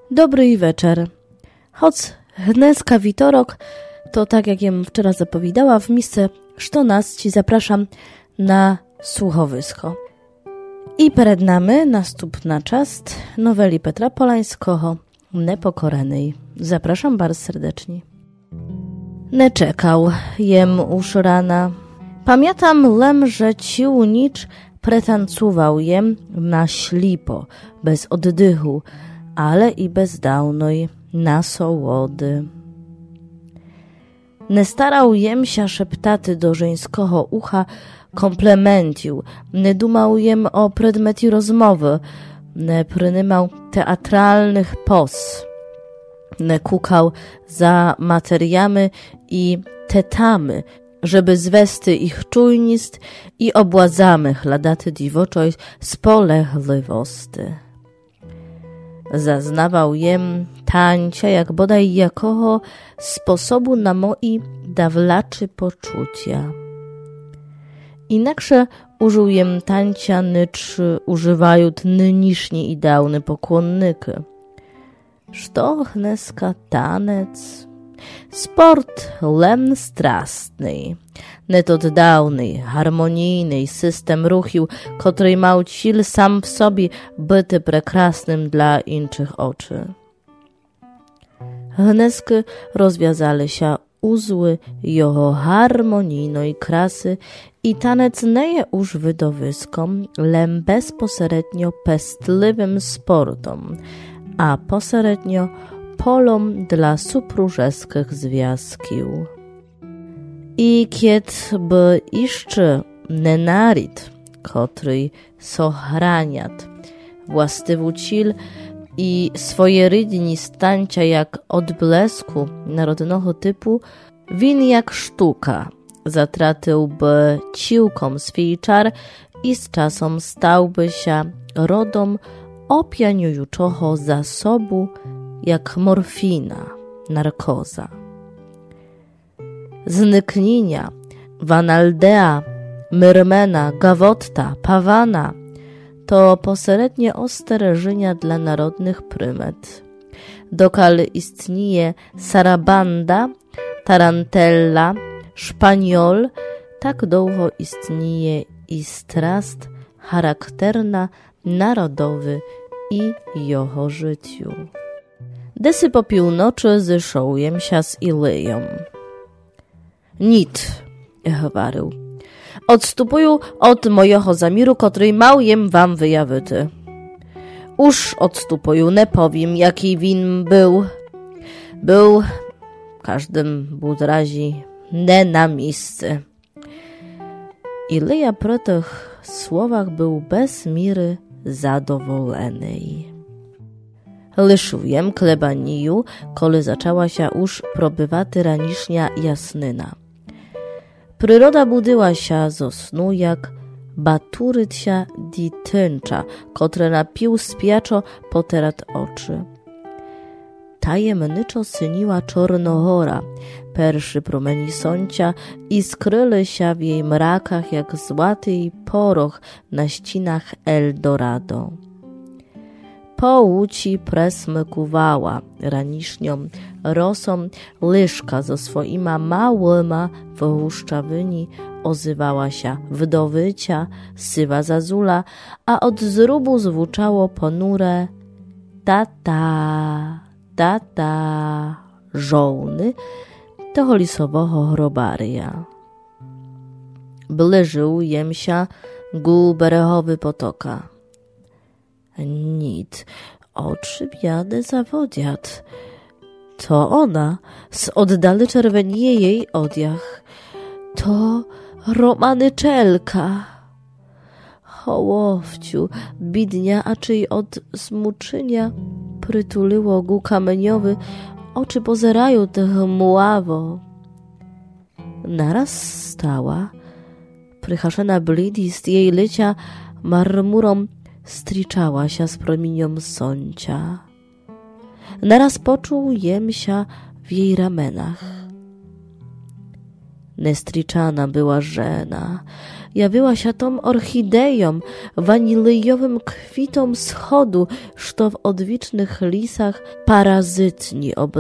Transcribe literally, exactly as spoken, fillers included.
Dobry wieczór. Choć dneska witorok, to tak jak jem wczoraj zapowiadała, w miejsce što nas ci zapraszam na słuchowisko. I przed nami następna część noweli Petra Polańskiego Nepokorenej. Zapraszam bardzo serdecznie. Nie czekał jem już rana. Pamiętam lem, że ciu nicz pretancował jem na ślipo, bez oddychu, ale i bez dawnej nasołody. Nie starał jem się szeptaty do żeńskiego ucha komplementił, nie dumał jem o predmeti rozmowy, nie prynymał teatralnych pos, nie kukał za materiami i tetamy, żeby zwesty ich czujnist i obładzamych ladaty dziwoczoj spolegliwości. Zaznawał jem tańcia, jak bodaj jakoho sposobu na moi dawlaczy poczucia. Inaksze użył jem tańcia, nycz używają nynisznie idealne pokłonnyky. Što dneska tanec? Sport lem strastny, net oddawny, harmonijny system ruchił, który mał cil sam w sobie byty prekrasnym dla inczych oczy. Dneski rozwiązali się uzły jeho harmonijnej krasy i tanec nie je już wydowyskom, lem bezpośrednio pestliwym sportom, a pośrednio polom dla supróżeskich związków. I kiedy by jeszcze nenarit, który sohraniat właściwy cil i swoje rydni stańcia jak odblesku narodnego typu, win jak sztuka zatratyłby ciłkom swój czar i z czasem stałby się rodom opianiującego zasobu jak morfina, narkoza. Zniknienia Vanaldea, Myrmena, Gawotta, Pawana to pośrednie ostrzeżenia dla narodnych prymet. Dokal istnieje Sarabanda, Tarantella, Szpaniol, tak długo istnieje i strast charakterna narodowy i jeho życiu. Desy po północy zeszł jem się z Ileją. Nit, chwarył. Odstupuję od mojego zamiru, który mał jem wam wyjawyty. Już odstupuję, nie powiem, jaki win był. Był, każdym budrazi, nie na miejscu. Ileja pro tych słowach był bez miry zadowolony. Lyszujem klebaniju, kole zaczęła się już probywaty ranisznia jasnyna. Przyroda budyła się zo snu, jak baturycia ditęcza, które napił spiaczo poterat oczy. Tajemniczo syniła czornohora, perszy promeni sącia i skryły się w jej mrakach jak złoty poroch na ścinach Eldorado. Po łuci presmykowała ranisznią rosą lyżka ze swoima małyma wyłuszczawyni ozywała się wdowycia, sywa zazula, a od zrubu zwuczało ponure tata, tata, żołny toho lisowego chrobaria. Bliżył jem się ku berechowy potoka. Nic, oczy biade zawodziat. To ona, z oddali czerwenie jej odjach. To romanyczelka. Hołowciu, bidnia, a czyj od smuczynia przytuliło gu kamieniowy, oczy pozerają tych muławo. Naraz stała, prychaszena blidist jej lycia marmurą striczała się z promienią sącia. Naraz poczuł jem się w jej ramenach. Nestriczana była żena, jawiła się tą orchideją, wanilyjowym kwitom schodu, szto w odwiecznych lisach parazytni